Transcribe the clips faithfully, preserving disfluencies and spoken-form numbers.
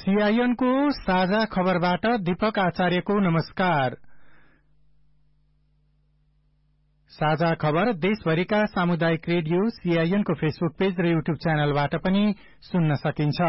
CIN को साझा खबरबाट दीपक आचार्यको नमस्कार। साझा खबर देशभरिका सामुदायिक रेडियो सीआईएन को फेसबुक पेज र यूट्यूब च्यानलबाट पनि सुन्न सकिन्छ।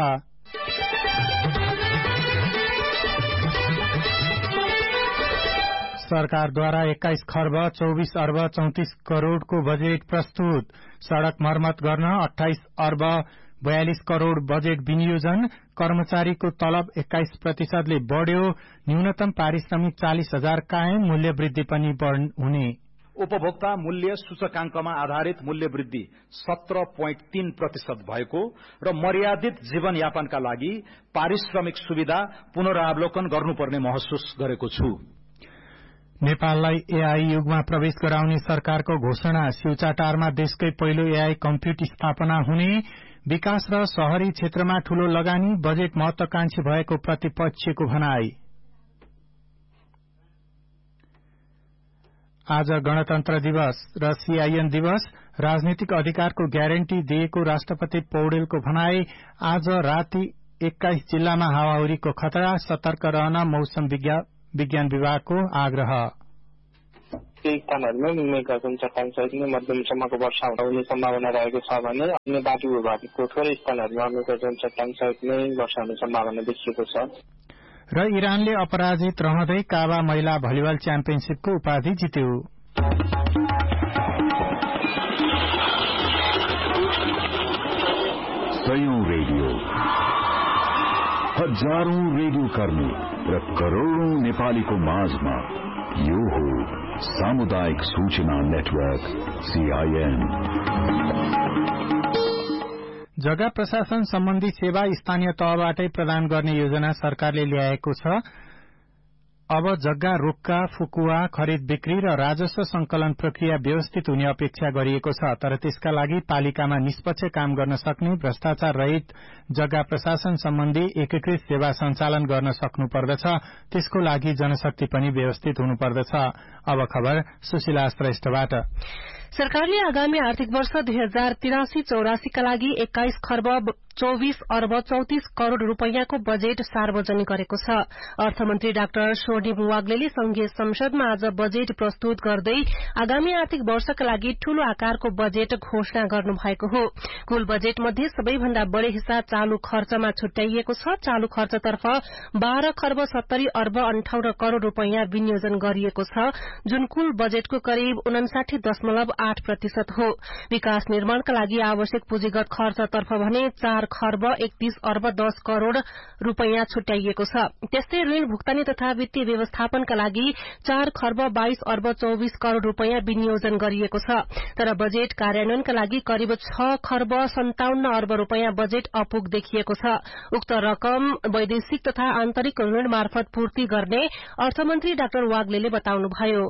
सरकारद्वारा एक्काइस खर्ब चौबीस अर्ब चौतिस करोड़को बजेट प्रस्तुत। सड़क मर्मत गर्न अठाइस अर्ब बयालिस करोड़ बजेट विनियोजन। कर्मचारीको तलब एक्काइस प्रतिशतले बढ़्यो। न्यूनतम पारिश्रमिक चालिस हजार कायम। मूल्य वृद्धि पनि हुने। उपभोक्ता मूल्य सूचकांकमा आधारित मूल्य वृद्धि सत्रह दशमलव तीन प्रतिशत भएको र मर्यादित जीवनयापनका लागि पारिश्रमिक सुविधा पुनरावलोकन गर्नुपर्ने महसुस गरेको छु। नेपाललाई एआई युगमा प्रवेश गराउने सरकारको घोषणा। सिउचाटारमा देशकै पहिलो एआई कम्प्युट स्थापना हुने। विकास र शहरी क्षेत्रमा ठूलो लगानी। बजेट महत्वाकांक्षी भएको प्रतिपक्षको भनाई। आज गणतन्त्र दिवस र सीआईएन दिवस। राजनीतिक अधिकारको ग्यारेन्टी दिएको राष्ट्रपति पौडेलको भनाई। आज राति एक्काइस जिल्लामा हावाहुरीको खतरा। सतर्क रहन मौसम विज्ञान विभागको आग्रह। केही स्थानहरूमा मेघ गर्जन चट्टाङ सहित नै मध्यमसम्मको वर्षा हुने सम्भावना रहेको छ भने अन्य बाँकी भूभागको थोरै स्थानहरूमा मेघ गर्जन चट्टाङ सहित नै वर्षा हुने सम्भावना देखिएको छ। र इरानले अपराजित रहँदै काबा महिला भलिबल च्याम्पियनशीपको उपाधि जित्यो। सयौं रेडियो, हजारौं रेडियो कर्मी र करोड़ौं नेपालीको माझमा यो हो सामुदायिक सूचना नेटवर्क सीआईएन। जग्गा प्रशासन सम्बन्धी सेवा स्थानीय तहबाटै प्रदान गर्ने योजना सरकारले ल्याएको छ। अब जग्गा रोक्का, फुकुवा, खरिद बिक्री र राजस्व संकलन प्रक्रिया व्यवस्थित हुने अपेक्षा गरिएको छ। तर त्यसका लागि पालिकामा निष्पक्ष काम गर्न सक्ने, भ्रष्टाचार रहित जग्गा प्रशासन सम्बन्धी एकीकृत सेवा सञ्चालन गर्न सक्नुपर्दछ। त्यसको लागि जनशक्ति पनि व्यवस्थित हुनुपर्दछ। अब खबर सुशीला श्रेष्ठबाट। सरकारले आगामी आर्थिक वर्ष दुई हजार तिरासी चौरासीका लागि एक्काइस खर्ब चौबीस अर्ब चौतिस करोड़ रूपियाँको बजेट सार्वजनिक गरेको छ। अर्थमन्त्री डाक्टर स्वर्णिम वाग्लेले संघीय संसदमा आज बजेट प्रस्तुत गर्दै आगामी आर्थिक वर्षका लागि ठूलो आकारको बजेट घोषणा गर्नु भएको हो। कुल बजेट मध्ये सबैभन्दा बढ़ी हिस्सा चालू खर्चमा छुट्याइएको छ। चालू खर्चतर्फ बाह्र खर्ब सत्तरी अर्ब अन्ठाउन्न करोड़ रूपियाँ विनियोजन गरिएको छ, जुन कुल बजेटको करिब उनासाठी दशमलव आठ प्रतिशत हो। विकास निर्माणका लागि आवश्यक पुँजीगत खर्चतर्फ भने चार खर्ब एकतीस अर्ब दस करोड़ रूपियाँ छुट्याइएको छ। त्यस्तै ऋण भुक्तानी तथा वित्तीय व्यवस्थापनका लागि चार खर्ब बाइस अर्ब चौबीस करोड़ रूपियाँ विनियोजन गरिएको छ। तर बजेट कार्यान्वयनका लागि करिब छ खर्ब सन्ताउन्न अर्ब रूपियाँ बजेट अपुग देखिएको छ। उक्त रकम वैदेशिक तथा आन्तरिक ऋण मार्फत पूर्ति गर्ने अर्थमन्त्री डाक्टर वाग्लेले बताउनुभयो।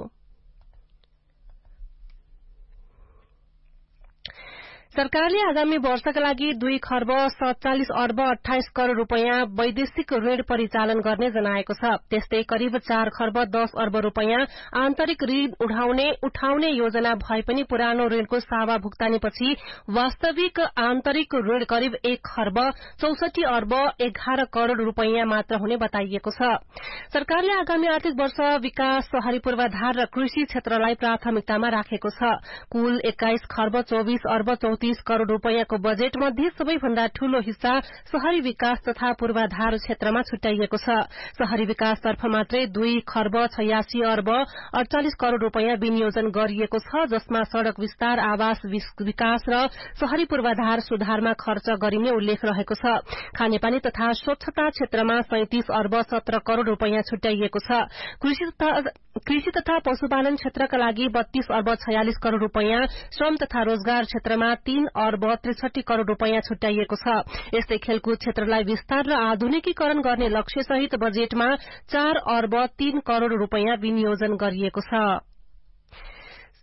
सरकारले आगामी वर्षका लागि दुई खर्ब सत्तालिस अर्ब अठाइस करोड़ रूपियाँ वैदेशिक ऋण परिचालन गर्ने जनाएको छ। त्यस्तै करिब चार खर्ब दस अर्ब रूपियाँ आन्तरिक ऋण उठाउने उठाउने योजना भए पनि पुरानो ऋणको सावा भुक्तानीपछि वास्तविक आन्तरिक ऋण करिब एक खर्ब चौसठी अर्ब एघार करोड़ रूपियाँ मात्र हुने बताइएको छ। सरकारले आगामी आर्थिक वर्ष विकास, शहरी पूर्वाधार र कृषि क्षेत्रलाई प्राथमिकतामा राखेको छ। कुल एक्काइस खर्ब चौबीस अर्ब चौतिस करोड़ रूपियाँको बजेट मध्ये सबैभन्दा ठूलो हिस्सा शहरी विकास तथा पूर्वाधार क्षेत्रमा छुट्याइएको छ। शहरी विकासतर्फ मात्रै दुई खर्ब छयासी अर्ब अड़चालिस करोड़ रूपियाँ विनियोजन गरिएको छ, जसमा सड़क विस्तार, आवास विकास र शहरी पूर्वाधार सुधारमा खर्च गरिने उल्लेख रहेको छ। खानेपानी तथा स्वच्छता क्षेत्रमा सैंतीस अर्ब सत्र करोड़ रूपियाँ छुट्याइएको छ। कृषि तथा पशुपालन क्षेत्रका लागि बत्तीस अर्ब छयालिस करोड़ रूपियाँ, श्रम तथा रोजगार क्षेत्रमा तीन अर्ब त्रिसठी करोड़ रूपियाँ छुट्याइएको छ। यस्तै खेलकुद क्षेत्रलाई विस्तार र आधुनिकीकरण गर्ने लक्ष्यसहित बजेटमा चार अर्ब तीन करोड़ रूपियाँ विनियोजन गरिएको छ।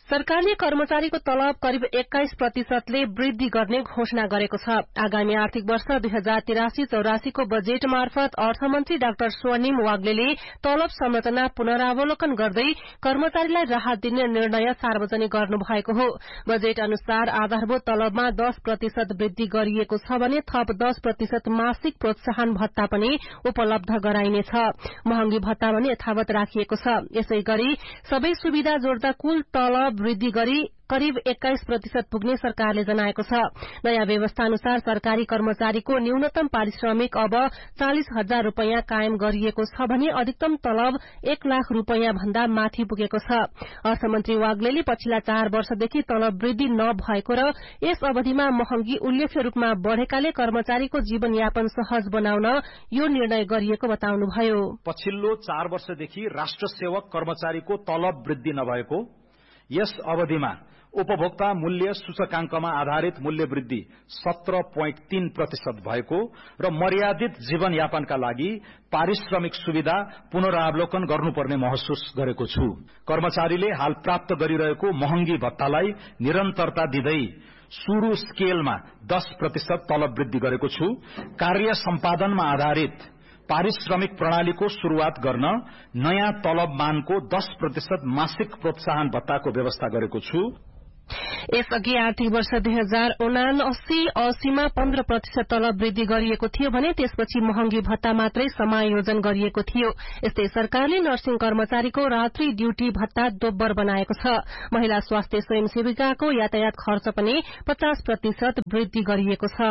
सरकारले कर्मचारीको तलब करिब एक्काइस प्रतिशतले वृद्धि गर्ने घोषणा गरेको छ। आगामी आर्थिक वर्ष दुई हजार तिरासी चौरासीको बजेट मार्फत अर्थमन्त्री डाक्टर स्वर्णिम वाग्लेले तलब संरचना पुनरावलोकन गर्दै कर्मचारीलाई राहत दिने निर्णय सार्वजनिक गर्नुभएको हो। बजेट अनुसार आधारभूत तलबमा दस प्रतिशत वृद्धि गरिएको छ भने थप दस प्रतिशत मासिक प्रोत्साहन भत्ता पनि उपलब्ध गराइनेछ। महँगी भत्ता पनि यथावत राखिएको छ। यसै गरी सबै सुविधा जोड्दा कुल तलब वृद्धि गरी करिब एक्काइस प्रतिशत पुग्ने सरकारले जनाएको छ। नयाँ व्यवस्था अनुसार सरकारी कर्मचारीको न्यूनतम पारिश्रमिक अब चालिस हजार रूपियाँ कायम गरिएको छ भने अधिकतम तलब एक लाख रूपियाँ भन्दा माथि पुगेको छ। अर्थमन्त्री वाग्लेले पछिल्ला चार वर्षदेखि तलब वृद्धि नभएको र यस अवधिमा महँगी उल्लेख्य रूपमा बढ़ेकाले कर्मचारीको जीवनयापन सहज बनाउन यो निर्णय गरिएको बताउनुभयो। पछिल्लो चार वर्षदेखि राष्ट्र सेवक कर्मचारीको तलब वृद्धि नभएको, यस अवधिमा उपभोक्ता मूल्य सूचकांकमा आधारित मूल्य वृद्धि सत्र पोइन्ट तीन प्रतिशत भएको र मर्यादित जीवनयापनका लागि पारिश्रमिक सुविधा पुनरावलोकन गर्नुपर्ने महसुस गरेको छु। कर्मचारीले हाल प्राप्त गरिरहेको महँगी भत्तालाई निरन्तरता दिँदै सुरु स्केलमा दस प्रतिशत तलब वृद्धि गरेको छु। कार्य सम्पादनमा आधारित पारिश्रमिक प्रणालीको शुरूआत गर्न नयाँ तलब मानको दस प्रतिशत मासिक प्रोत्साहन भत्ताको व्यवस्था गरेको छु। यसअघि आर्थिक वर्ष दुई हजार उनासी अस्सीमा पन्ध्र प्रतिशत तलब वृद्धि गरिएको थियो भने त्यसपछि महँगी भत्ता मात्रै समायोजन गरिएको थियो। यस्तै सरकारले नर्सिङ कर्मचारीको रात्रि ड्यूटी भत्ता दोब्बर बनाएको छ। महिला स्वास्थ्य स्वयंसेविकाको यातायात खर्च पनि पचास प्रतिशत वृद्धि गरिएको छ।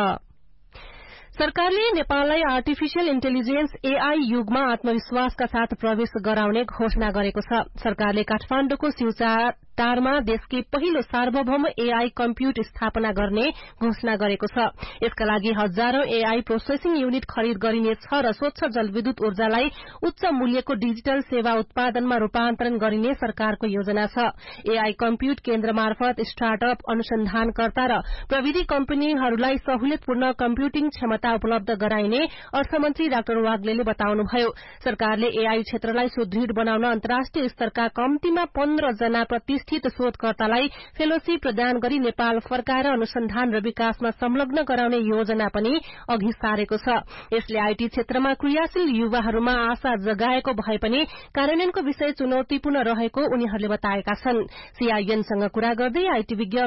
सरकारले नेपाललाई आर्टिफिशियल इन्टेलिजेन्स एआई युगमा आत्मविश्वासका साथ प्रवेश गराउने घोषणा गरेको छ। सरकारले काठमाण्डुको सिउचाटारमा देशकै पहिलो सार्वभौम एआई कम्प्युट स्थापना गर्ने घोषणा गरेको छ। यसका लागि हजारौं एआई प्रोसेसिङ युनिट खरिद गरिनेछ र स्वच्छ जलविद्युत ऊर्जालाई उच्च मूल्यको डिजिटल सेवा उत्पादनमा रूपान्तरण गरिने सरकारको योजना छ। एआई कम्प्युट केन्द्र मार्फत स्टार्टअप, अनुसन्धानकर्ता र प्रविधि कम्पनीहरूलाई सहुलियतपूर्ण कम्प्युटिङ क्षमता उपलब्ध गराइने अर्थमन्त्री डाक्टर वाग्लेले बताउनुभयो। सरकारले एआई क्षेत्रलाई सुदृढ़ बनाउन अन्तर्राष्ट्रिय स्तरका कम्तीमा पन्ध्र जना प्रतिष्ठित शोधकर्तालाई फेलोशिप प्रदान गरी नेपाल फर्काएर अनुसन्धान र विकासमा संलग्न गराउने योजना पनि अघि सारेको छ। यसले आईटी क्षेत्रमा क्रियाशील युवाहरूमा आशा जगाएको भए पनि कार्यान्वयनको विषय चुनौतीपूर्ण रहेको उनीहरूले बताएका छन्। सीआईएनसँग कुरा गर्दै आईटी विज्ञ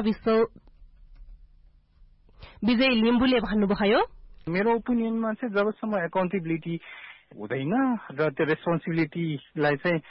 विजय लिम्बुले भन्नुभयो, मेरो ओपिनियनमा चाहिँ जबसम्म एकाउन्टेबिलिटी हुँदैन र त्यो रेस्पोन्सिबिलिटीलाई चाहिँ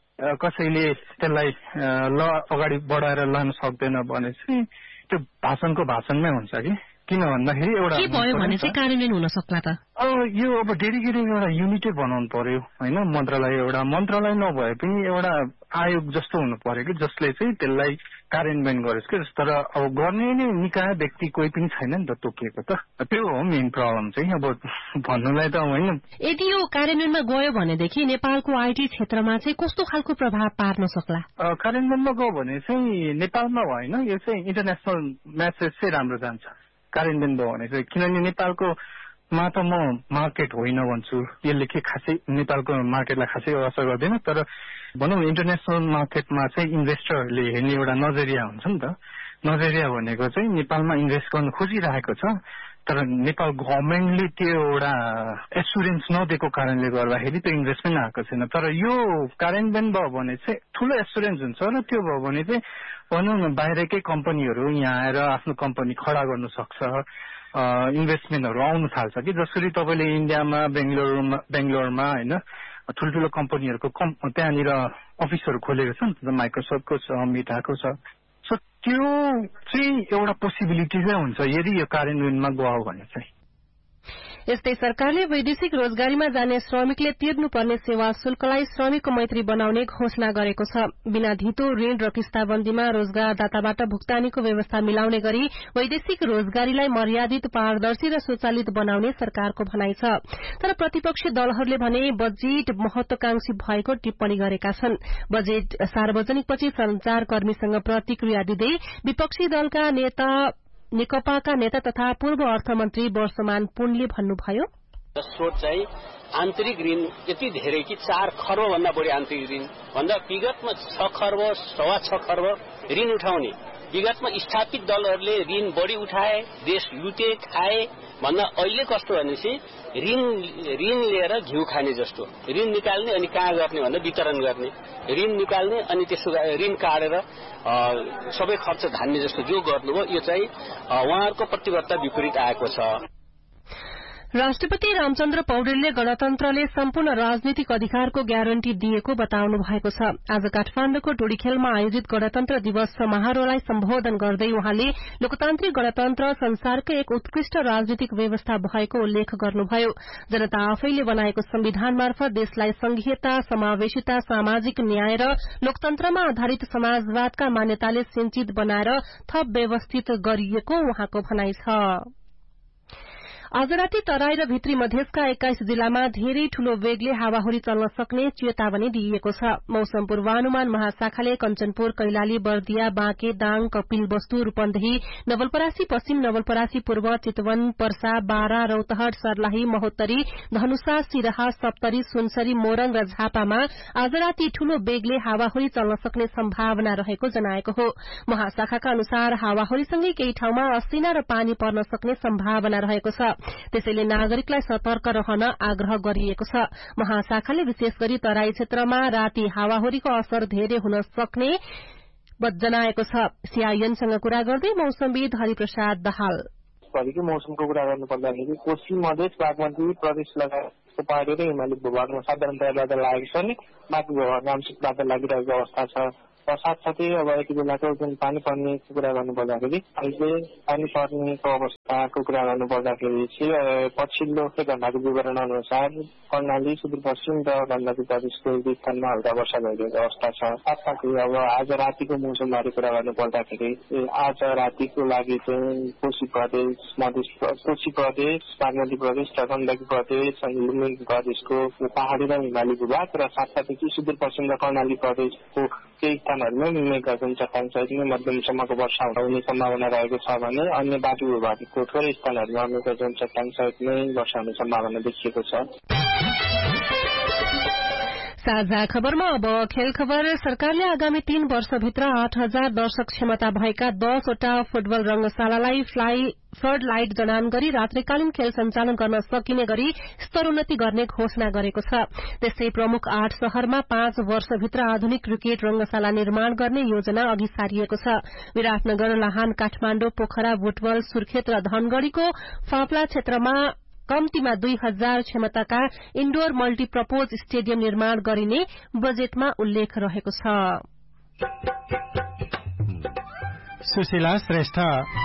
कसैले त्यसलाई ल अगाडि बढाएर लान सक्दैन भने चाहिँ त्यो भाषणको भाषणमै हुन्छ कि किन भन्दाखेरि एउटा के भयो भने चाहिँ कार्यान्वयन हुन सक्ला त। अब यो अब डेडिकेटेड एउटा युनिटै बनाउनु पर्यो होइन, मन्त्रालय एउटा मन्त्रालय नभए पनि एउटा आयोग जस्तो हुनु पर्यो कि जसले चाहिँ त्यसलाई कार्यान्वयन गरोस् कि। तर अब गर्ने नै निकाय व्यक्ति कोही पनि छैन नि त तोकिएको त, त्यो हो मेन प्रब्लम चाहिँ। अब भन्नुलाई त होइन। यदि यो कार्यान्वयनमा गयो भनेदेखि नेपालको आईटी क्षेत्रमा चाहिँ कस्तो खालको प्रभाव पार्न सक्ला? कार्यान्वयनमा गयो भने चाहिँ नेपालमा होइन, यो चाहिँ इन्टरनेसनल म्यासेज चाहिँ राम्रो जान्छ कार्यान्वयन भयो भने चाहिँ। किनभने नेपालको मा त म मार्केट होइन भन्छु, यसले के खासै नेपालको मार्केटलाई खासै असर गर्दैन। तर भनौँ इन्टरनेसनल मार्केटमा चाहिँ इन्भेस्टरहरूले हेर्ने एउटा नजरिया हुन्छ नि त। नजरिया भनेको चाहिँ नेपालमा इन्भेस्ट गर्न खोजिरहेको छ, तर नेपाल गभर्मेन्टले त्यो एउटा एसुरेन्स नदिएको कारणले गर्दाखेरि त्यो इन्भेस्टमेन्ट आएको छैन। तर यो कार्यान्वयन भयो भने चाहिँ ठुलो एसुरेन्स हुन्छ र त्यो भयो भने चाहिँ भनौँ न बाहिरकै कम्पनीहरू यहाँ आएर आफ्नो कम्पनी खडा गर्नु सक्छ, इन्भेस्टमेन्टहरू आउनु थाल्छ कि। जसरी तपाईँले इन्डियामा बेङ्गलोरमा बेङ्गलोरमा होइन ठुल्ठुलो कम्पनीहरूको कम् त्यहाँनिर अफिसहरू खोलेको छ नि त, माइक्रोसफ्टको छ, मेटाको छ। सो त्यो चाहिँ एउटा पोसिबिलिटी चाहिँ हुन्छ यदि यो कार्यान्वयनमा गयो भने चाहिँ। यस्तै सरकारले वैदेशिक रोजगारीमा जाने श्रमिकले तिर्नुपर्ने सेवा शुल्कलाई श्रमिकको मैत्री बनाउने घोषणा गरेको छ। बिना धितो ऋण र किस्ताबन्दीमा रोजगारदाताबाट भुक्तानीको व्यवस्था मिलाउने गरी वैदेशिक रोजगारीलाई मर्यादित, पारदर्शी र स्वचालित बनाउने सरकारको भनाइ छ। तर प्रतिपक्षी दलहरूले भने बजेट महत्वाकांक्षी भएको टिप्पणी गरेका छन्। बजेट सार्वजनिकपछि संचारकर्मीसँग प्रतिक्रिया दिँदै विपक्षी दलका नेता नेकपाका नेता तथा पूर्व अर्थमन्त्री वर्षमान पुनले भन्नुभयो, स्रोत चाहिँ आन्तरिक ऋण यति धेरै कि चार खर्ब भन्दा बढी आन्तरिक ऋण भन्दा विगतमा छ खर्ब सवा छ खर्ब ऋण उठाउने, विगतमा स्थापित दलहरूले ऋण बढी उठाए, देश लुटे, खाए भन्दा अहिले कस्तो भनेपछि ऋण ऋण लिएर घिउ खाने जस्तो, ऋण निकाल्ने अनि कहाँ गर्ने भन्दा वितरण गर्ने, ऋण निकाल्ने अनि त्यसो ऋण काटेर सबै खर्च धान्ने जस्तो जो गर्नुभयो यो चाहिँ उहाँहरूको प्रतिबद्धता विपरीत आएको छ। राष्ट्रपति रामचन्द्र पौडेलले गणतन्त्रले सम्पूर्ण राजनीतिक अधिकारको ग्यारेन्टी दिएको बताउनु भएको छ। आज काठमाण्डुको टोडीखेलमा आयोजित गणतन्त्र दिवस समारोहलाई सम्बोधन गर्दै उहाँले लोकतान्त्रिक गणतन्त्र संसारकै एक उत्कृष्ट राजनीतिक व्यवस्था भएको उल्लेख गर्नुभयो। जनता आफैले बनाएको संविधान मार्फत देशलाई संघीयता, समावेशिता, सामाजिक न्याय र लोकतन्त्रमा आधारित समाजवादका मान्यताले सिंचित बनाएर थप व्यवस्थित गरिएको उहाँको भनाइ छ। आज राति तराई र भित्री मधेसका एक्काइस जिल्लामा धेरै ठूलो वेगले हावाहुरी चल्न सक्ने चेतावनी दिइएको छ। मौसम पूर्वानुमान महाशाखाले कञ्चनपुर, कैलाली, बर्दिया, बाँके, दाङ, कपिलवस्तु, रूपन्देही, नवलपरासी पश्चिम, नवलपरासी पूर्व, चितवन, पर्सा, बारा, रौतहट, सर्लाही, महोत्तरी, धनुषा, सिराहा, सप्तरी, सुनसरी, मोरङ र झापामा आज राति ठूलो वेगले हावाहुरी चल्न सक्ने सम्भावना रहेको जनाएको हो। महाशाखाका अनुसार हावाहुरीसँगै केही ठाउँमा असिना र पानी पर्न सक्ने सम्भावना रहेको छ। त्यसैले नागरिकलाई सतर्क रहन आग्रह गरिएको छ। महाशाखाले विशेष गरी तराई क्षेत्रमा राति हावाहुरीको असर धेरै हुन सक्ने जनाएको छ। सीआईएनसँग कुरा गर्दै मौसमविद हरिप्रसाद दाहाल भरिको मौसमको कुरा गर्नुपर्दाखेरि कोशी, मधेस, बागमती प्रदेश लगायतको पहाडी र हिमाली भूभागमा साधारणतया बादल लागेको छ भने बाँकी भूभागमा आंशिक बादल लागिरहेको अवस्था छ। र साथसाथै अब यति बेलाको जुन पानी पर्नेको कुरा गर्नुपर्दाखेरि अहिले पानी पर्नेको अवस्थाको कुरा गर्नुपर्दाखेरि चाहिँ पछिल्लो एक घण्टाको विवरण अनुसार कर्णाली, सुदूरपश्चिम र गण्डकी प्रदेशको एक दुई स्थानमा हल्का वर्षा भइरहेको अवस्था छ। साथसाथै अब आज रातिको मौसमबारे कुरा गर्नुपर्दाखेरि आज रातिको लागि चाहिँ कोशी प्रदेश, मधेस कोशी प्रदेश, बागमती प्रदेश र गण्डकी प्रदेश अनि लुम्बिनी प्रदेशको पहाडी र हिमाली भूभाग र साथसाथै सुदूरपश्चिम र कर्णाली प्रदेशको केही स्थानहरूमा मेघगर्जन चट्टाङ सहित नै मध्यमसम्मको वर्षा हुने सम्भावना रहेको छ भने अन्य बाँकी भूभागको थोरै स्थानहरूमा मेघगर्जन चट्टाङ सहित नै वर्षा हुने सम्भावना देखिएको छ। साझा खबरमा अब खेल खबर। सरकारले आगामी तीन वर्षभित्र आठ हजार दर्शक क्षमता भएका दसवटा फुटबल रंगशालालाई फ्लाई फ्लड लाइट जडान गरी रात्रिकालीन खेल सञ्चालन गर्न सकिने गरी स्तरोन्नति गर्ने घोषणा गरेको छ। त्यस्तै प्रमुख आठ शहरमा पाँच वर्षभित्र आधुनिक क्रिकेट रंगशाला निर्माण गर्ने योजना अघि सारिएको छ। विराटनगर, लाहान, काठमाण्डु, पोखरा, बुटवल, सुर्खेत र धनगढ़ीको फाप्ला क्षेत्रमा कम्तीमा दुई हजार क्षमताका इन्डोर मल्टीपर्पज स्टेडियम निर्माण गरिने बजेटमा उल्लेख रहेको छ। सुशीला श्रेष्ठ।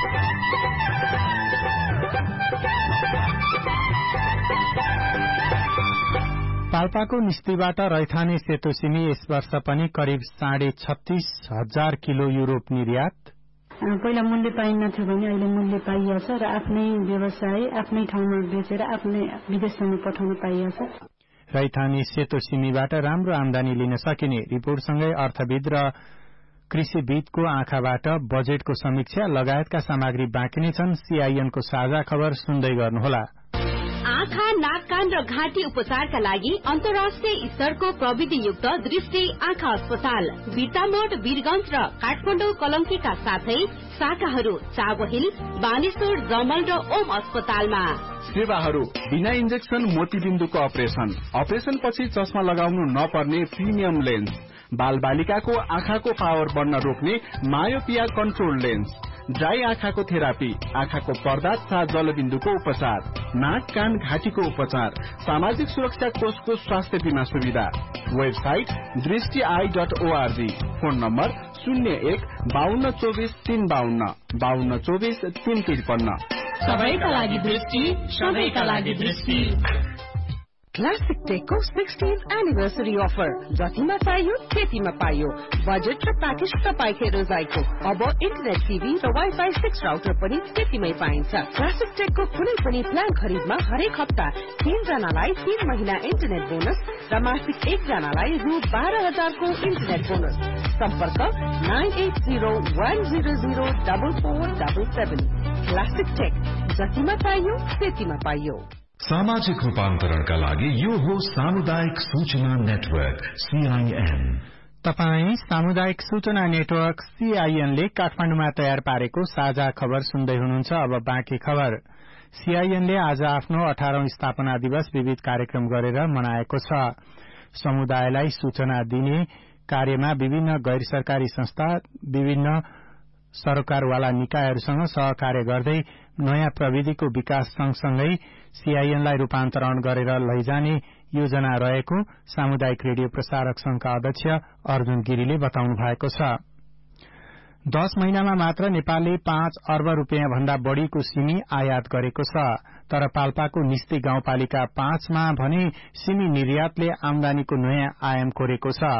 पाल्पाको निस्तीबाट रैथाने सेतो सिमी यस वर्ष पनि करिब साढे छत्तीस हजार किलो युरोप निर्यात। पहिला मूल्य पाइन्थ्यो भने अहिले मूल्य पाइएको छ र आफ्नै व्यवसाय आफ्नै ठाउँमा बेचेर आफ्नै विदेशसम्म पठाउन पाइएको छ। रैथाने सेतो सिमीबाट राम्रो आमदानी लिन सकिने रिपोर्टसँगै अर्थविद र कृषिविदको आँखाबाट बजेटको समीक्षा लगायतका सामग्री बाँकी नै छन्। सीआईएनको साझा खबर सुन्दै गर्नुहोला। आँखा, नाक, कान र घाँटी उपचारका लागि अन्तर्राष्ट्रिय स्तरको प्रविधियुक्त दृष्टि आँखा अस्पताल बिर्तामोड, वीरगंज र काठमाडौँ कलंकीका साथै शाखाहरू चाबहिल, बानेश्वर, जमल र ओम अस्पतालमा। सेवाहरू बिना इन्जेक्सन मोतीबिन्दुको अपरेशन, अपरेशन पछि चस्मा लगाउनु नपर्ने प्रिमियम लेन्स, बाल बालिकाको आँखाको पावर बढ्न रोक्ने मायोपिया कन्ट्रोल लेन्स, ड्राई आँखाको थेरापी, आँखाको पर्दा तथा जलबिन्दुको उपचार, नाक, कान, घाँटीको उपचार, सामाजिक सुरक्षा कोषको स्वास्थ्य बीमा सुविधा। वेबसाइट दृष्टि I dot ORG. Phone number शून्य एक बाहन्न चौबिस तीन बाहन्न बाहन्न चौबिस तीन त्रिपन्न। सबैका लागि दृष्टि, सबैका लागि दृष्टि। क्लासिक टेकको सिक्सटीन्थ एनिभर्सरी अफर जतिमा चाहियो त्यतिमा पाइयो। बजेट र प्याकेज तपाईकै रोजाइको। अब इन्टरनेट टिभी र वाइफाई सिक्स राउटर पनि त्यतिमै पाइन्छ। क्लासिक टेकको कुनै पनि प्लान खरिदमा हरेक हप्ता तीन जनालाई तीन महिना इन्टरनेट बोनस र मासिक एक जनालाई रु बाह्र हजारको इन्टरनेट बोनस। सम्पर्क nine at zero one zero zero double four double seven. Classic take जतिमा चाहियो त्यतिमा पाइयो। सामाजिक रूपान्तरणका लागि यो हो सामुदायिक सूचना नेटवर्क सीआईएन। तपाई सामुदायिक सूचना नेटवर्क सीआईएन ले काठमाडौँमा तयार पारेको साझा खबर सुन्दै हुनुहुन्छ। अब बाँकी खबर। सीआईएन ले आज आफ्नो अठारौं स्थापना दिवस विविध कार्यक्रम गरेर मनाएको छ। समुदायलाई सूचना दिने कार्यमा विभिन्न गैर सरकारी संस्था, विभिन्न सरकारवाला निकायहरूसँग सहकार्य गर्दै नयाँ प्रविधिको विकास सँगसँगै सीआईएनलाई रूपान्तरण गरेर लैजाने योजना रहेको सामुदायिक रेडियो प्रसारक संघका अध्यक्ष अर्जुन गिरीले बताउनु भएको छ। दश महिनामा मात्र नेपालले पाँच अर्ब रूपियाँ भन्दा बढ़ीको सिमी आयात गरेको छ। तर पाल्पाको निस्ती गाउँपालिका पाँचमा भने सिमी निर्यातले आमदानीको नयाँ आयाम कोरेको छ।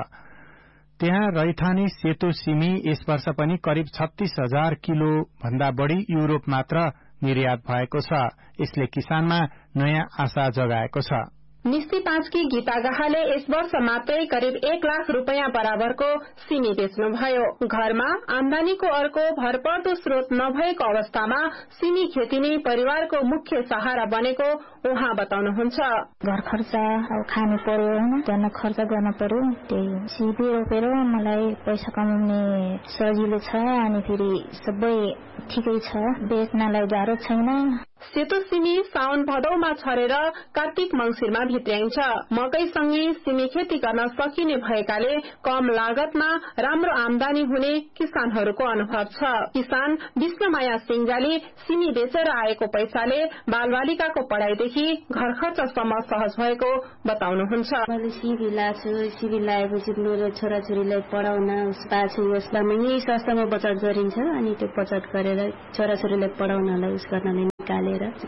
त्यहाँ रैथाने सेतो सिमी यस वर्ष पनि करिब छत्तीस हजार किलो भन्दा बढ़ी युरोप मात्र निर्यात भएको छ। यसले किसानमा नयाँ आशा जगाएको छ। निस्ती पाँचकी गीता गाहाले यस वर्ष मात्रै करिब एक लाख रूपियाँ बराबरको सिमी बेच्नुभयो। घरमा आमदानीको अर्को भरपर्दो स्रोत नभएको अवस्थामा सिमी खेती नै परिवारको मुख्य सहारा बनेको उहाँ बताउनुहुन्छ। घर खर्च अब खानु पर्यो हैन, त्यहाँ खर्च गर्न पर्यो। त्यही सिमी रोपेर मलाई पैसा कमाउने सजिलो छ अनि फेरि सबै ठिकै छ, बेच्नलाई गाह्रो छैन। सेतो सिमी साउन भदौमा छरेर कार्तिक मंसिरमा भित्र्याइन्छ। मकैसँगै सिमी खेती गर्न सकिने भएकाले कम लागतमा राम्रो आमदानी हुने किसानहरूको अनुभव छ। किसान विष्णुमाया सिंहले सिमी बेचेर आएको पैसाले बालबालिकाको पढ़ाईदेखि घर खर्चसम्म सहज भएको बताउनुहुन्छ। मैले सिमी लाछु, सिमी लगाएपछि मेरो छोराछोरीलाई पढाउन पाछु, यसलाई यही संस्थामा बचत गरिन्छ अनि त्यो बचत गरेर छोराछोरीलाई पढाउनलाई उस गर्नलाई निकालेर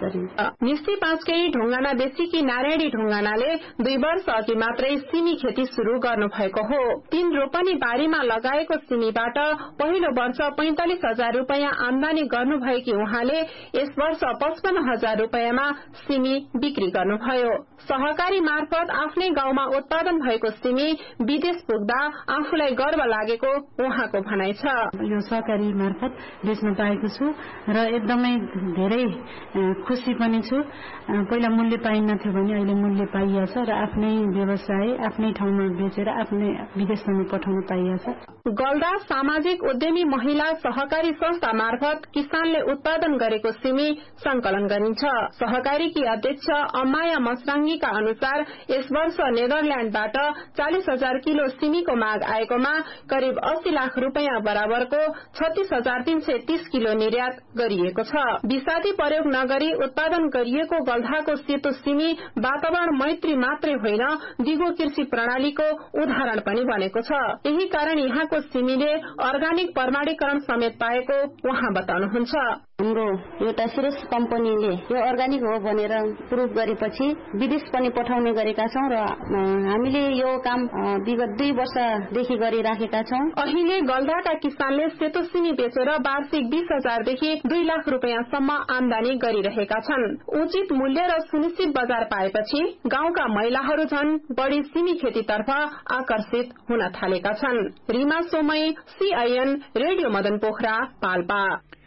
निस्ती पाँचकै ढुङ्गाना बेसीकी नारायणी ढुङ्गानाले दुई वर्ष अघि मात्रै सिमी खेती शुरू गर्नु भएको हो। तीन रोपनी बारीमा लगाएको सिमीबाट पहिलो वर्ष पैंतालिस हजार रूपियाँ आमदानी गर्नुभएकी उहाँले यस वर्ष पचपन्न हजार रूपियाँमा सिमी बिक्री गर्नुभयो। सहकारी मार्फत आफ्नै गाउँमा उत्पादन भएको सिमी विदेश पुग्दा आफूलाई गर्व लागेको उहाँको भनाइ छ। यो सहकारी मार्फत बेच्न पाएको छु र एकदमै धेरै खुशी पनि छु। पहिला मूल्य पाइन्थ्यो भने अहिले मूल्य पाइएको छ र आफ्नै व्यवसाय आफ्नै ठाउँमा बेचेर आफ्नै विदेशमा पठाउन पाइएको छ। गल्दा सामाजिक उद्यमी महिला सहकारी संस्था मार्फत किसानले उत्पादन गरेको सिमी संकलन गरिन्छ। सहकारीकी अध्यक्ष अम्माया मसराङ्गीका अनुसार यस वर्ष नेदरल्याण्डबाट चालिस हजार किलो सिमीको माग आएकोमा करिब अस्सी लाख रूपियाँ बराबरको छत्तीस हजार तीन सय तीस किलो निर्यात गरिएको छ। विषादी प्रयोग नगरी उत्पादन गरिएको गल्धाको सेतो सिमी वातावरण मैत्री मात्रै होइन, दिगो कृषि प्रणालीको उदाहरण पनि बनेको छ। यही कारण यहाँको सिमीले अर्गानिक प्रमाणीकरण समेत पाएको उहाँ बताउनुहुन्छ। हाम्रो एउटा सिरियस कम्पनीले यो अर्गानिक हो भनेर प्रुभ गरेपछि विदेश पनि पठाउने गरेका छौं र हामीले यो काम विगत दुई वर्षदेखि गरिराखेका छौं। अहिले गल्धाका किसानले सेतो सिमी बेचेर वार्षिक बीस हजारदेखि दुई लाख रूपियाँसम्म आमदानी गरिरहेका छन्। उचित मूल्य र सुनिश्चित बजार पाएपछि गाउँका महिलाहरू झन् बढ़ी सिमी खेतीतर्फ आकर्षित हुन थालेका छन्। Rima सोमई, CIN radio Madan Pokhara, Palpa.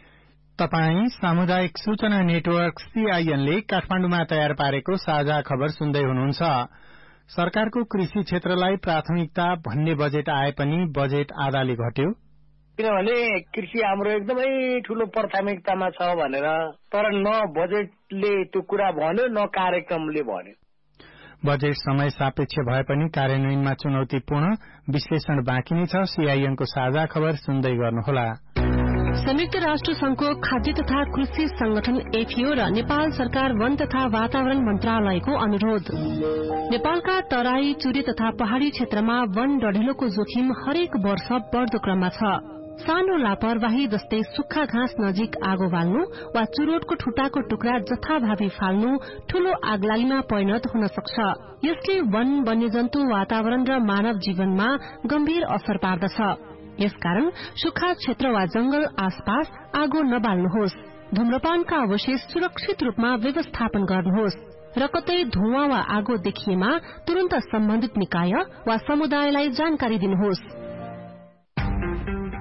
तपाई सामुदायिक सूचना नेटवर्क सीआईएन ले काठमाडौँमा तयार पारेको साझा खबर सुन्दै हुनुहुन्छ। सरकारको कृषि क्षेत्रलाई प्राथमिकता भन्ने बजेट आए पनि बजेट आधाले घट्यो। किनभने कृषि हाम्रो एकदमै ठूलो प्राथमिकतामा छ भनेर, तर न बजेटले त्यो कुरा भन्यो न कार्यक्रमले भन्यो। बजेट समय सापेक्ष भए पनि कार्यान्वयनमा चुनौतीपूर्ण विश्लेषण बाँकी नै छ। सीआईएनको साझा खबर सुन्दै गर्नुहोला। संयुक्त राष्ट्र संघको खाद्य तथा कृषि संगठन एफएओ र नेपाल सरकार वन तथा वातावरण मन्त्रालयको अनुरोध। नेपालका तराई, चुरे तथा पहाड़ी क्षेत्रमा वन डढेलोको जोखिम हरेक वर्ष बढ़दो क्रममा छ। सानो लापरवाही जस्तै सुक्खा घाँस नजिक आगो बाल्नु वा चुरोटको ठुटाको टुक्रा जथाभावी फाल्नु ठूलो आगलागीमा परिणत हुन सक्छ। यसले वन, वन्यजन्तु, वातावरण र मानव जीवनमा गम्भीर असर पार्दछ। यसकारण सुक्खा क्षेत्र वा जंगल आसपास आगो नबाल्नुहोस्। धूम्रपानका अवशेष सुरक्षित रूपमा व्यवस्थापन गर्नुहोस् र कतै धुवाँ वा आगो देखिएमा तुरन्त सम्बन्धित निकाय वा समुदायलाई जानकारी दिनुहोस्।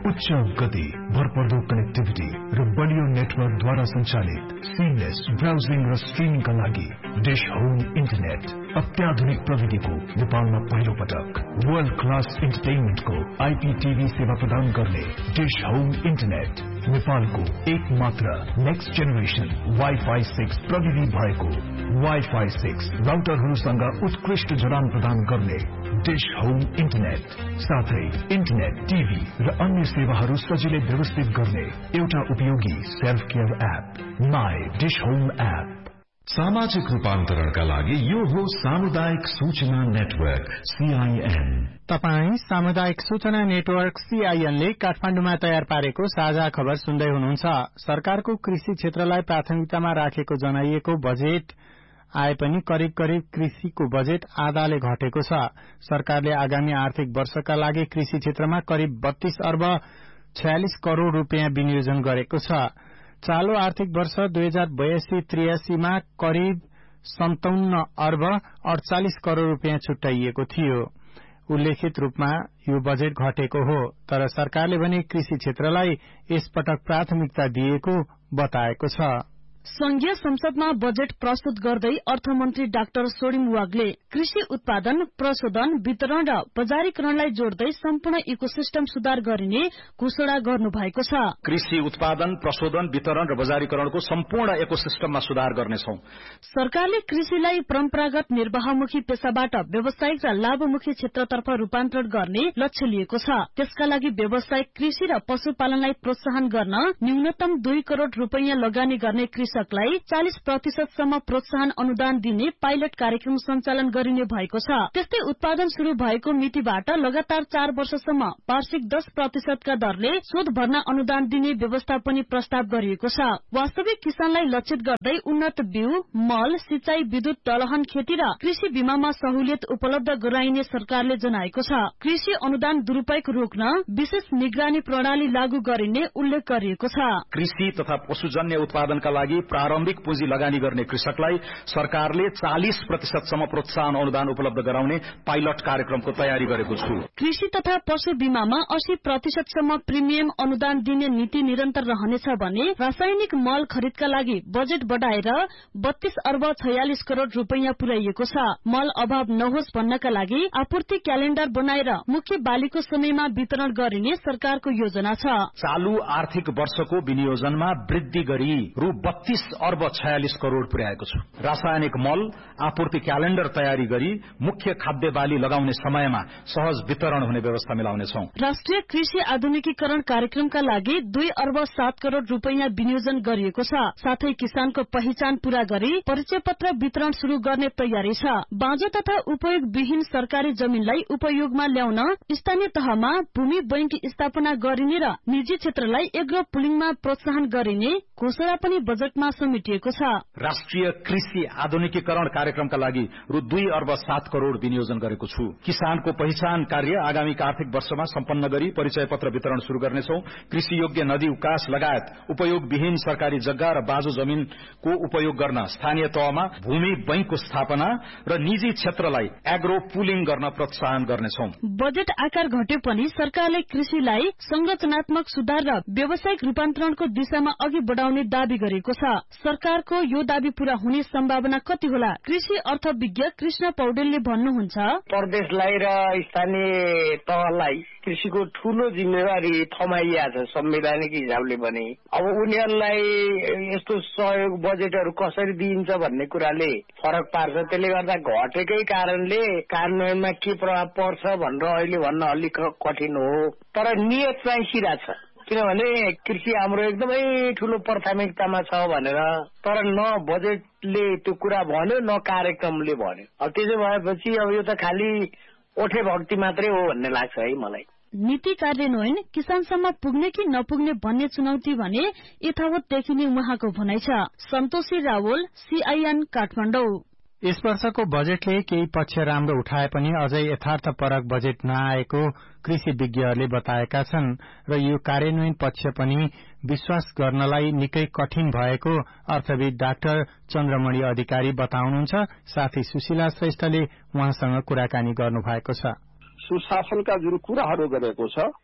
उच्च गति, भरपर्दो कनेक्टिभिटी र बलियो नेटवर्कद्वारा सञ्चालित सिमलेस ब्राउजिङ र स्ट्रिमिङका लागि डिश होम इन्टरनेट। अत्याधुनिक प्रविधिको नेपालमा पहिलो पटक वर्ल्ड क्लास इन्टरटेनमेन्टको आइपीटीभी सेवा प्रदान गर्ने डिश होम इन्टरनेट नेपालको एक मात्र नेक्स्ट जेनेरेसन वाइफाई सिक्स प्रविधि भएको वाइफाई सिक्स राउटरहरूसँग उत्कृष्ट जडान प्रदान गर्ने डिश होम इन्टरनेट, साथै इन्टरनेट, टिभी र अन्य सेवाहरू सजिलै व्यवस्थित गर्ने एउटा उपयोगी self care app my dish home app. सामाजिक रूपान्तरणका लागि यो हो सामुदायिक सूचना नेटवर्क सीआईएन। तपाई सामुदायिक सूचना नेटवर्क सीआईएन ले काठमाडौँमा तयार पारेको साझा खबर सुन्दै हुनुहुन्छ। सरकारको कृषि क्षेत्रलाई प्राथमिकतामा राखेको जनाइएको बजेट आए पनि करिब करिब कृषिको बजेट आधाले घटेको छ। सरकारले आगामी आर्थिक वर्षका लागि कृषि क्षेत्रमा करिब बत्तीस अर्ब छयालिस करोड़ रूपियाँ विनियोजन गरेको छ। चालू आर्थिक वर्ष दुई हजार बयासी त्रियासीमा करिब सन्ताउन्न अर्ब अड़चालिस करोड़ रूपियाँ छुट्याइएको थियो। उल्लेखित रूपमा यो बजेट घटेको हो, तर सरकारले भने कृषि क्षेत्रलाई यसपटक प्राथमिकता दिएको बताएको छ। संघीय संसदमा बजेट प्रस्तुत गर्दै अर्थमन्त्री डाक्टर सोडिम वागले कृषि उत्पादन, प्रशोधन, वितरण र बजारीकरणलाई जोड्दै सम्पूर्ण इकोसिस्टम सुधार गरिने घोषणा गर्नु भएको छ। कृषि उत्पादन, प्रशोधन, वितरण र बजारीकरणको सम्पूर्ण इकोसिस्टममा सुधार गर्नेछौं। सरकारले कृषिलाई परम्परागत निर्वाहमुखी पेशाबाट व्यावसायिक र लाभमुखी क्षेत्रतर्फ रूपान्तरण गर्ने लक्ष्य लिएको छ। त्यसका लागि व्यावसायिक कृषि र पशुपालनलाई प्रोत्साहन गर्न न्यूनतम दुई करोड़ रूपियाँ लगानी गर्ने कृषकलाई चालीस प्रतिशतसम्म प्रोत्साहन अनुदान दिने पाइलट कार्यक्रम सञ्चालन गरिने भएको छ। त्यस्तै उत्पादन शुरू भएको मितिबाट लगातार चार वर्षसम्म वार्षिक दस प्रतिशतका दरले शोध भर्ना अनुदान दिने व्यवस्था पनि प्रस्ताव गरिएको छ। वास्तविक किसानलाई लक्षित गर्दै उन्नत बिउ, मल, सिंचाई, विद्युत दलहन खेती र कृषि बीमामा सहुलियत उपलब्ध गराइने सरकारले जनाएको छ। कृषि अनुदान दुरूपयोग रोक्न विशेष निगरानी प्रणाली लागू गरिने उल्लेख गरिएको छ। कृषि तथा पशुजन्य उत्पादनका लागि प्रारम्भिक पुँजी लगानी गर्ने कृषकलाई सरकारले चालीस प्रतिशतसम्म प्रोत्साहन अनुदान उपलब्ध गराउने पाइलट कार्यक्रमको तयारी गरेको छु। कृषि तथा पशु बीमामा अस्सी प्रतिशतसम्म प्रिमियम अनुदान दिने नीति निरन्तर रहनेछ भने रासायनिक मल खरिदका लागि बजेट बढ़ाएर बत्तीस अर्ब छयालिस करोड़ रूपियाँ पुर्याइएको छ। मल अभाव नहोस् भन्नका लागि आपूर्ति क्यालेण्डर बनाएर मुख्य बालीको समयमा वितरण गरिने सरकारको योजना छ। चालू आर्थिक वर्षको विनियोजनमा वृद्धि गरी रु बत्तीस अर्ब छयालिस करोड़ पुर्याएको छु। रासायनिक मल आपूर्ति क्यालेण्डर तयारी गरी मुख्य खाद्य बाली लगाउने समयमा सहज वितरण हुने व्यवस्था मिलाउनेछौं। राष्ट्रिय कृषि आधुनिकीकरण कार्यक्रमका लागि दुई अर्ब सात करोड़ रूपियाँ विनियोजन गरिएको छ। साथै किसानको पहिचान पूरा गरी परिचय पत्र वितरण शुरू गर्ने तयारी छ। बाँझो तथा उपयोगविहीन सरकारी जमीनलाई उपयोगमा ल्याउन स्थानीय तहमा भूमि बैंक स्थापना गरिने र निजी क्षेत्रलाई एग्रो पुलिङमा प्रोत्साहन गरिने घोषणा पनि बजेटमा समेटिएको छ। राष्ट्रिय कृषि आधुनिकीकरण कार्यक्रमका लागि रु दुई अर्ब सात करोड़ विनियोजन गरेको छु। किसानको पहिचान कार्य आगामी आर्थिक वर्षमा सम्पन्न गरी परिचय पत्र वितरण शुरू गर्नेछौं। कृषि योग्य नदी उकास लगायत उपयोगविहीन सरकारी जग्गा र बाँझो जमीनको उपयोग गर्न स्थानीय तहमा भूमि बैंकको स्थापना र निजी क्षेत्रलाई एग्रो पुलिङ गर्न प्रोत्साहन गर्नेछौं। बजेट आकार घटे पनि सरकारले कृषिलाई संरचनात्मक सुधार र व्यावसायिक रूपान्तरणको दिशामा अघि बढ़ाउने दावी गरेको छ। सरकारको यो दावी पूरा हुने सम्भावना कति होला? कृषि अर्थविज्ञ कृष्ण पौडेलले भन्नुहुन्छ, प्रदेशलाई र स्थानीय तहलाई कृषिको ठूलो जिम्मेवारी थमाइएको छ संवैधानिक हिसाबले पनि। अब उनीहरूलाई यस्तो सहयोग बजेटहरू कसरी दिइन्छ भन्ने कुराले फरक पार्छ। त्यसले गर्दा घटेकै कारणले कार्यान्वयनमा के प्रभाव पर्छ भनेर अहिले भन्न अलिक कठिन हो। तर नियत चाहिँ सिधा छ, किनभने कृषि हाम्रो एकदमै ठूलो प्राथमिकतामा छ भनेर, तर न बजेटले त्यो कुरा भन्यो न कार्यक्रमले भन्यो। अब त्यसो भएपछि अब यो त खालि ओठे भक्ति मात्रै हो भन्ने लाग्छ है मलाई। नीति कार्यान्वयन किसानसम्म पुग्ने कि नपुग्ने भन्ने चुनौती भने यथावत देखिने उहाँको भनाइ छ। सन्तोषी रावल, सीआईएन काठमाडौँ। यस वर्षको बजेटले केही पक्ष राम्रो उठाए पनि अझै यथार्थपरक बजेट नआएको कृषि विज्ञहरूले बताएका छन् र यो कार्यान्वयन पक्ष पनि विश्वास गर्नलाई निकै कठिन भएको अर्थविद डाक्टर चन्द्रमणि अधिकारी बताउनुहुन्छ। साथै सुशीला श्रेष्ठले उहाँसँग कुराकानी गर्नुभएको छ। सुशासनका जुन कुराहरू गरेको छ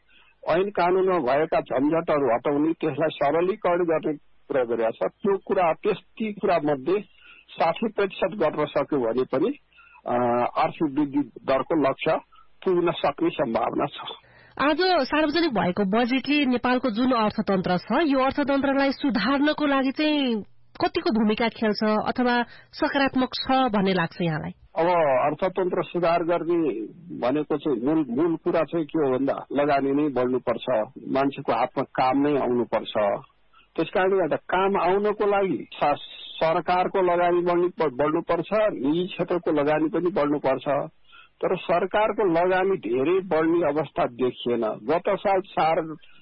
ऐन कानूनमा भएका झन्झटहरू हटाउने, त्यसलाई सरलीकरण गर्ने कुरा गरिरहेको छ। त्यो कुरा त्यस्ती कुरा मध्ये साठी प्रतिशत गर्न सक्यो भने पनि आर्थिक वृद्धि दरको लक्ष्य पुग्न सक्ने सम्भावना छ। आज सार्वजनिक भएको बजेटले नेपालको जुन अर्थतन्त्र छ यो अर्थतन्त्रलाई सुधार्नको लागि चाहिँ कतिको भूमिका खेल्छ अथवा सकारात्मक छ भन्ने लाग्छ यहाँलाई? अब अर्थतन्त्र सुधार गर्ने भनेको चाहिँ मूल मूल कुरा चाहिँ के हो भन्दा लगानी नै बढ्नुपर्छ, मान्छेको हातमा काम नै आउनुपर्छ। त्यसकारणले गर्दा काम आउनको लागि सरकारको लगानी बढ्नुपर्छ, निजी क्षेत्रको लगानी पनि बढ्नुपर्छ। तर सरकारको लगानी धेरै बढ्ने अवस्था देखिएन। गत साल चार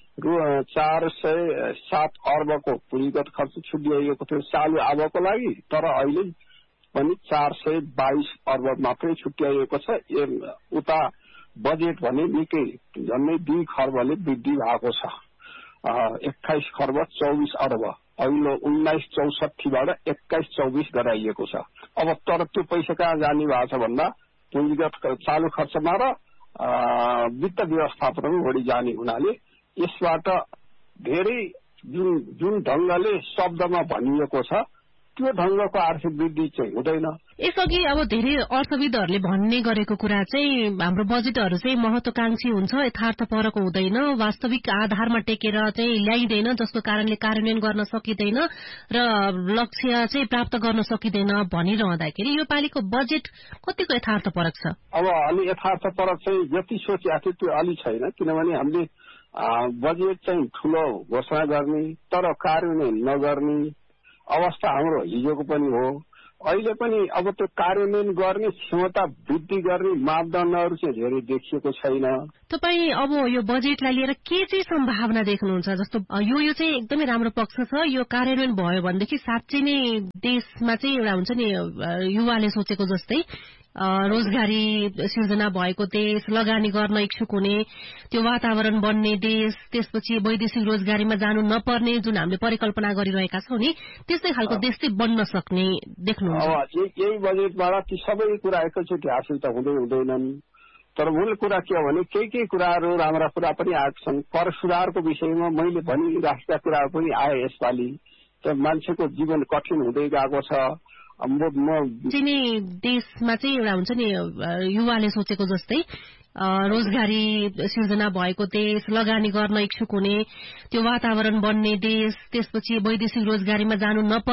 चार सय सात अर्बको पुँजीगत खर्च छुट्याइएको थियो चालु आवको लागि, तर अहिले पनि चार सय बाइस अर्ब मात्रै छुट्याइएको छ। उता बजेट भने निकै झन्डै दुई खर्बले वृद्धि भएको छ, एक्काइस खर्ब चौबिस अर्ब। अघिल्लो उन्नाइस चौसठीबाट एक्काइस चौबिस गराइएको छ। अब तर त्यो पैसा कहाँ जाने भएको छ भन्दा पुँजीगत चालु खर्चमा र वित्त व्यवस्थापनमा बढी जाने हुनाले यसबाट धेरै जुन जुन ढंगले शब्दमा भनिएको छ त्यो ढंगको आर्थिक वृद्धि चाहिँ हुँदैन। यसअघि अब धेरै अर्थविदहरूले भन्ने गरेको कुरा चाहिँ हाम्रो बजेटहरू चाहिँ महत्वाकांक्षी हुन्छ, यथार्थपरको हुँदैन, वास्तविक आधारमा टेकेर चाहिँ ल्याइँदैन, जसको कारणले कार्यान्वयन गर्न सकिँदैन र लक्ष्य चाहिँ प्राप्त गर्न सकिँदैन भनिरहँदाखेरि यो पालिको बजेट कतिको यथार्थपरक छ? अब अलि यथार्थपरक चाहिँ जति सोचेको थियो त्यो अलि छैन, किनभने हामीले बजेट चाहिँ ठूलो घोषणा गर्ने तर कार्यान्वयन नगर्ने अवस्था हाम्रो हिजोको पनि हो। अहिले पनि अब त्यो कार्यान्वयन गर्ने क्षमता वृद्धि गर्ने मापदण्डहरू चाहिँ धेरै देखिएको छैन। तपाईँ अब यो बजेटलाई लिएर के चाहिँ सम्भावना देख्नुहुन्छ? जस्तो यो यो चाहिँ एकदमै राम्रो पक्ष छ, यो कार्यान्वयन भयो भनेदेखि साँच्चै नै देशमा चाहिँ एउटा हुन्छ नि युवाले सोचेको जस्तै रोजगारी सिर्जना भएको देश, लगानी गर्न इच्छुक हुने, त्यो वातावरण बन्ने देश, त्यसपछि वैदेशिक रोजगारीमा जानु नपर्ने जुन हामीले परिकल्पना गरिरहेका छौं नि त्यस्तै खालको देश चाहिँ बन्न सक्ने देख्नुहुन्छ? यही बजेटबाट ती सबै कुरा एकैचोटि हासिल त हुँदै हुँदैनन्। तर मूल कुरा के हो भने केही केही कुराहरू राम्रा कुरा पनि आएका छन्। कर सुधारको विषयमा मैले भनिराखेका कुराहरू पनि आए यसपालि। त मान्छेको जीवन कठिन हुँदै गएको छ। चिनी देशमा चाहिँ एउटा हुन्छ नि युवाले सोचेको जस्तै रोजगारी सिर्जना भएको देश, लगानी गर्न इच्छुक हुने, त्यो वातावरण बन्ने देश, त्यसपछि वैदेशिक रोजगारीमा जानु नपर्ने